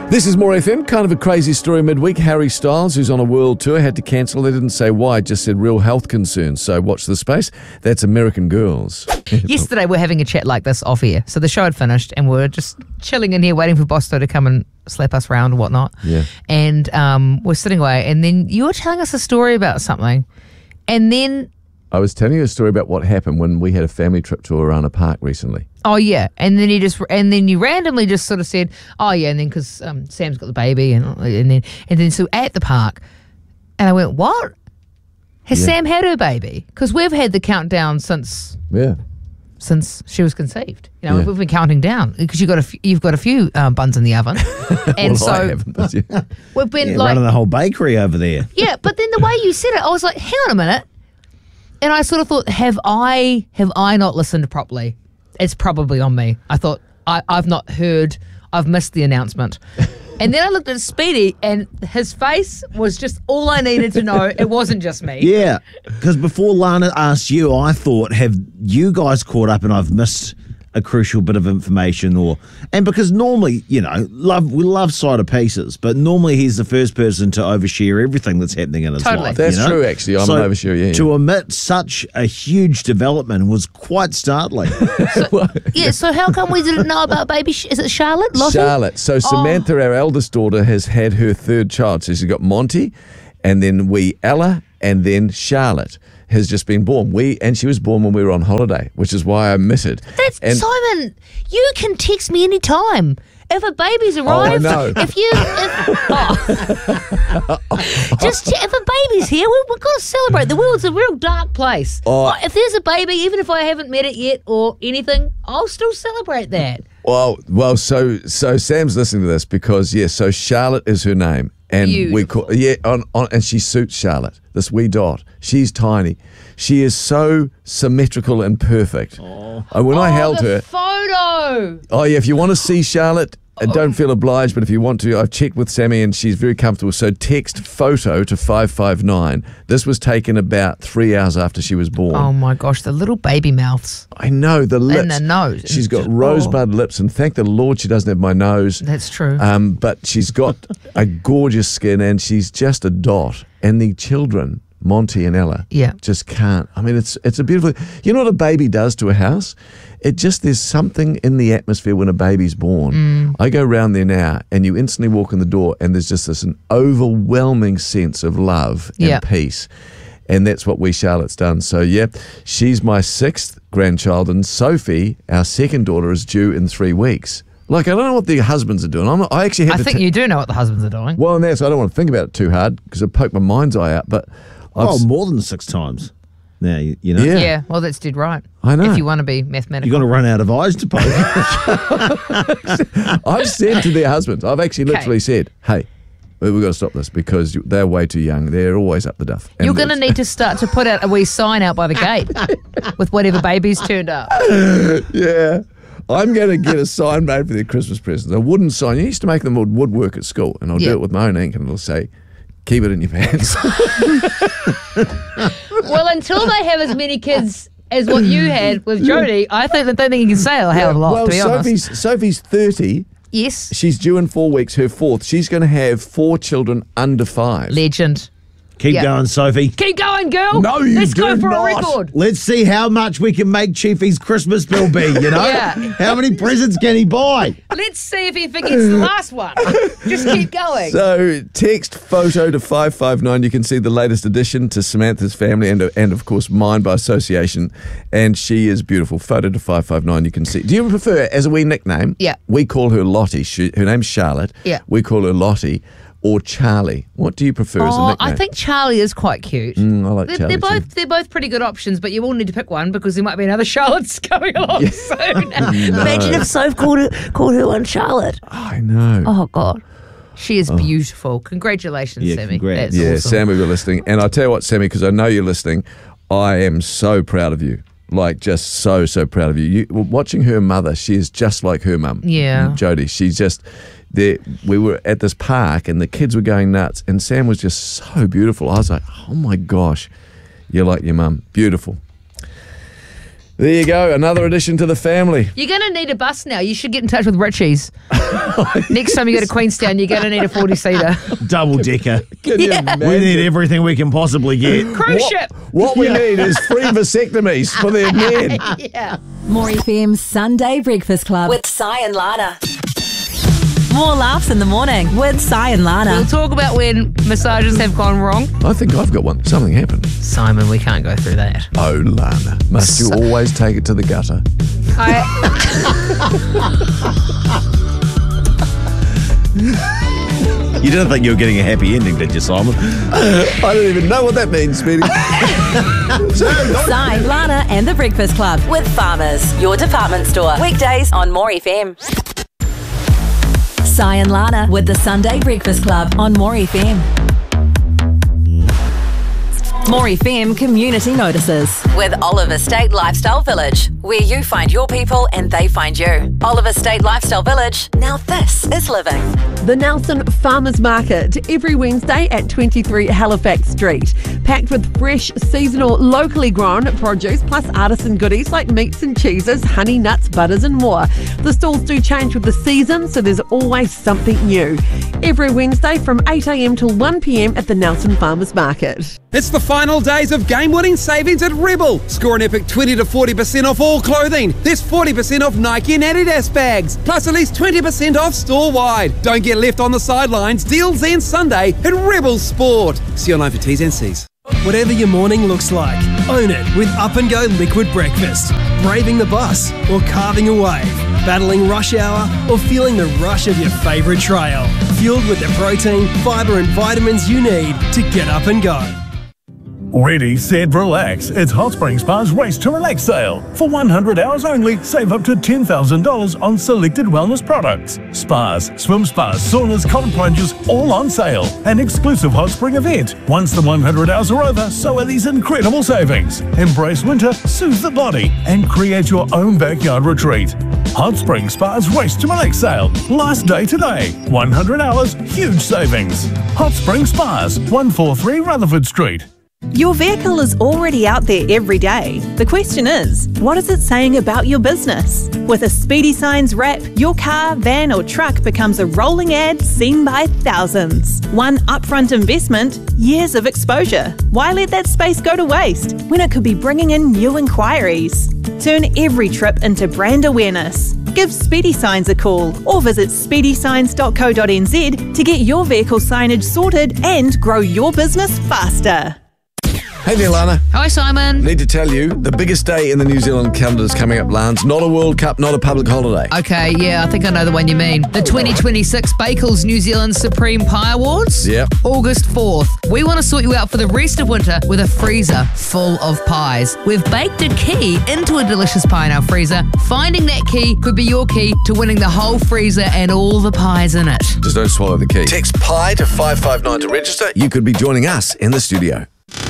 This is More FM, kind of a crazy story midweek. Harry Styles, who's on a world tour, had to cancel. They didn't say why, just said real health concerns. So watch the space. That's American Girls. Yesterday we were having a chat like this off air. So the show had finished and we were just chilling in here waiting for Bosto to come and slap us round and whatnot. Yeah. And we're sitting away and then you were telling us a story about something. And then... I was telling you a story about what happened when we had a family trip to Orana Park recently. Oh, yeah. And then you randomly just sort of said, oh, yeah, and then because Sam's got the baby and then so at the park. And I went, what? Has Sam had her baby? Because we've had the countdown since she was conceived. You know, we've been counting down because you've got a few buns in the oven. And Well, I haven't, but yeah. we've been running the whole bakery over there. Yeah, but then the way you said it, I was like, hang on a minute. And I sort of thought, have I not listened properly? It's probably on me. I thought, I've not heard, I've missed the announcement. And then I looked at Speedy and his face was just all I needed to know. It wasn't just me. Yeah, because before Lana asked you, I thought, have you guys caught up and I've missed a crucial bit of information? And because normally, you know, we love cider pieces, but normally he's the first person to overshare everything that's happening in his life. That's true, actually. I'm an oversharer, yeah. To omit such a huge development was quite startling. So how come we didn't know about baby? Is it Charlotte? Lottie? Charlotte. So Samantha, our eldest daughter, has had her third child. So she's got Monty, and then Ella, and then Charlotte has just been born. And she was born when we were on holiday, which is why I omitted. Simon, you can text me anytime. If a baby's arrived, I know. if a baby's here, we've got to celebrate. The world's a real dark place. If there's a baby, even if I haven't met it yet or anything, I'll still celebrate that. Well, so Sam's listening to this because so Charlotte is her name. And Beautiful. we call and she suits Charlotte, this wee dot. She's tiny. She is so symmetrical and perfect. When I held her photo. Oh yeah, if you want to see Charlotte, don't feel obliged, but if you want to, I've checked with Sammy and she's very comfortable. So text photo to 559. This was taken about 3 hours after she was born. Oh my gosh, the little baby mouths. I know, the lips. And the nose. She's got rosebud lips, and thank the Lord she doesn't have my nose. That's true. But she's got a gorgeous skin and she's just a dot. And the children, Monty and Ella, just can't. I mean, it's a beautiful... You know what a baby does to a house? There's something in the atmosphere when a baby's born. I go round there now and you instantly walk in the door and there's just an overwhelming sense of love and peace. And that's what Charlotte's done. So, she's my 6th grandchild, and Sophie, our 2nd daughter, is due in 3 weeks. I don't know what the husbands are doing. I think you do know what the husbands are doing. Well, and that's, I don't want to think about it too hard because it poked my mind's eye out. But more than 6 times. Now, you know. Yeah, well, that's dead right. I know. If you want to be mathematical. You're going to run out of eyes to poke. I've said to their husbands, I've actually literally said, hey, we've got to stop this because they're way too young. They're always up the duff. You're going to need to start to put out a wee sign out by the gate with whatever baby's turned up. Yeah. I'm going to get a sign made for their Christmas presents. A wooden sign. You used to make them with woodwork at school, and I'll do it with my own ink, and it'll say, keep it in your pants. Well, until they have as many kids as what you had with Jodie, I don't think you can say a hell of a lot, to be honest. Sophie's 30. Yes. She's due in 4 weeks, her 4th. She's going to have 4 children under 5. Legend. Keep going, Sophie. Keep going, girl. No, you Let's go do for not. a record. Let's see how much we can make Chiefy's Christmas bill be, you know? How many presents can he buy? Let's see if he forgets the last one. Just keep going. So text photo to 559. You can see the latest addition to Samantha's family and of course mine by association. And she is beautiful. Photo to 559. You can see. Do you prefer as a wee nickname? Yeah. We call her Lottie. Her name's Charlotte. Yeah. We call her Lottie. Or Charlie. What do you prefer as a nickname? I think Charlie is quite cute. I like Charlie They're both pretty good options, but you all need to pick one because there might be another Charlotte's coming along soon. Imagine if Soph called her one Charlotte. I know. Oh, God. She is beautiful. Congratulations, Sammy. Congrats. That's awesome. Sammy, you're listening. And I'll tell you what, Sammy, because I know you're listening, I am so proud of you. Just so proud of you. Watching her mother, she is just like her mum. Yeah. Jodie, she's just... We were at this park and the kids were going nuts and Sam was just so beautiful. I was like, oh my gosh, you're like your mum. Beautiful. There you go, another addition to the family. You're going to need a bus now. You should get in touch with Richie's. Next time you go to Queenstown, you're going to need a 40-seater. Double-decker. Can you imagine? We need everything we can possibly get. Cruise ship. What we need is free vasectomies for their men. Yeah. More FM's Sunday Breakfast Club with Si and Lana. More laughs in the morning with Si and Lana. We'll talk about when massages have gone wrong. I think I've got one. Something happened. Simon, we can't go through that. Oh, Lana. Must you always take it to the gutter? You didn't think you were getting a happy ending, did you, Simon? I don't even know what that means, Speedy. Si, Lana and the Breakfast Club with Farmers, your department store. Weekdays on More FM. Si and Lana with the Sunday Breakfast Club on More FM. More FM community notices with Oliver State Lifestyle Village, where you find your people and they find you. Oliver State Lifestyle Village. Now this is living. The Nelson Farmers Market every Wednesday at 23 Halifax Street. Packed with fresh, seasonal, locally grown produce plus artisan goodies like meats and cheeses, honey, nuts, butters and more. The stalls do change with the season, so there's always something new. Every Wednesday from 8 a.m. till 1 p.m. at the Nelson Farmers Market. It's the final days of game-winning savings at Rebel. Score an epic 20 to 40% off all clothing. There's 40% off Nike and Adidas bags, plus at least 20% off store-wide. Don't get left on the sidelines. Deals end Sunday at Rebel Sport. See online for T's and C's. Whatever your morning looks like, own it with Up and Go Liquid Breakfast. Braving the bus or carving a wave, battling rush hour or feeling the rush of your favourite trail. Fueled with the protein, fibre and vitamins you need to get up and go. Ready, set, relax. It's Hot Spring Spa's Race to Relax sale. For 100 hours only, save up to $10,000 on selected wellness products. Spas, swim spas, saunas, cold plunges, all on sale. An exclusive Hot Spring event. Once the 100 hours are over, so are these incredible savings. Embrace winter, soothe the body, and create your own backyard retreat. Hot Spring Spa's Race to Relax sale. Last day today. 100 hours, huge savings. Hot Spring Spas, 143 Rutherford Street. Your vehicle is already out there every day. The question is, what is it saying about your business? With a Speedy Signs wrap, your car, van or truck becomes a rolling ad seen by thousands. One upfront investment, years of exposure. Why let that space go to waste when it could be bringing in new inquiries? Turn every trip into brand awareness. Give Speedy Signs a call or visit speedysigns.co.nz to get your vehicle signage sorted and grow your business faster. Hey there, Lana. Hi, Simon. Need to tell you, the biggest day in the New Zealand calendar is coming up, Lance. Not a World Cup, not a public holiday. Okay, yeah, I think I know the one you mean. The 2026 Bakels New Zealand Supreme Pie Awards. Yep. August 4th. We want to sort you out for the rest of winter with a freezer full of pies. We've baked a key into a delicious pie in our freezer. Finding that key could be your key to winning the whole freezer and all the pies in it. Just don't swallow the key. Text PIE to 559 to register. You could be joining us in the studio.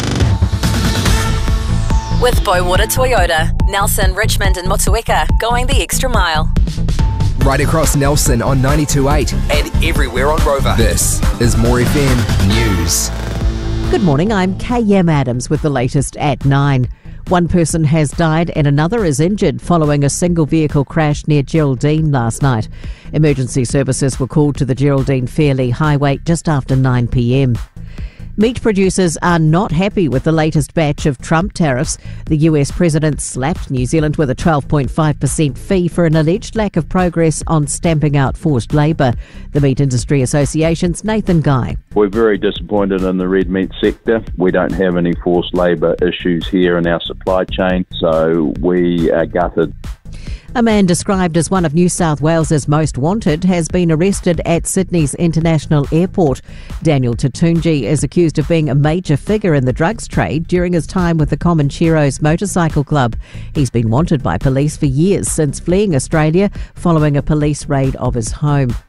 With Boywater Toyota, Nelson, Richmond and Motueka, going the extra mile. Right across Nelson on 92.8 and everywhere on Rover. This is More FM News. Good morning, I'm KM Adams with the latest at 9. One person has died and another is injured following a single vehicle crash near Geraldine last night. Emergency services were called to the Geraldine Fairley Highway just after 9 p.m. Meat producers are not happy with the latest batch of Trump tariffs. The US president slapped New Zealand with a 12.5% fee for an alleged lack of progress on stamping out forced labour. The Meat Industry Association's Nathan Guy. We're very disappointed in the red meat sector. We don't have any forced labour issues here in our supply chain, so we are gutted. A man described as one of New South Wales's most wanted has been arrested at Sydney's International Airport. Daniel Tatunji is accused of being a major figure in the drugs trade during his time with the Comancheros Motorcycle Club. He's been wanted by police for years since fleeing Australia following a police raid of his home.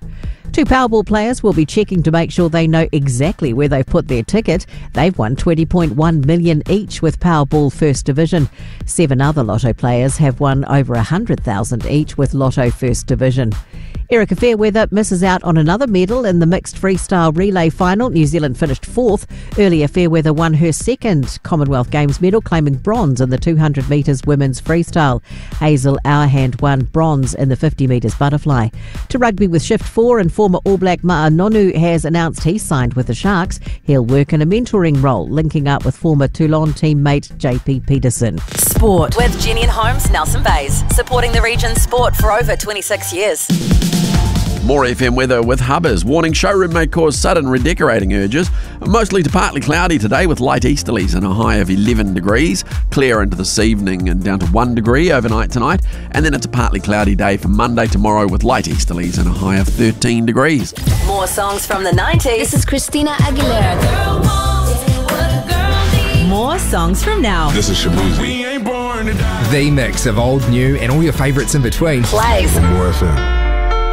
Two Powerball players will be checking to make sure they know exactly where they've put their ticket. They've won $20.1 million each with Powerball First Division. 7 other Lotto players have won over $100,000 each with Lotto First Division. Erica Fairweather misses out on another medal in the mixed freestyle relay final. New Zealand finished 4th. Earlier, Fairweather won her second Commonwealth Games medal, claiming bronze in the 200 metres women's freestyle. Hazel Auerhand won bronze in the 50 metres butterfly. To rugby with Shift 4, and former All Black Ma'a Nonu has announced he's signed with the Sharks. He'll work in a mentoring role, linking up with former Toulon teammate JP Peterson. Sport with Jenny and Holmes, Nelson Bays, supporting the region's sport for over 26 years. More FM weather with Hubbers. Warning showroom may cause sudden redecorating urges. Mostly to partly cloudy today with light easterlies and a high of 11 degrees. Clear into this evening and down to 1 degree overnight tonight. And then it's a partly cloudy day for Monday tomorrow with light easterlies and a high of 13 degrees. More songs from the 90s. This is Christina Aguilera. More songs from now. This is Shabuzi. The mix of old, new, and all your favourites in between. Plays. More FM.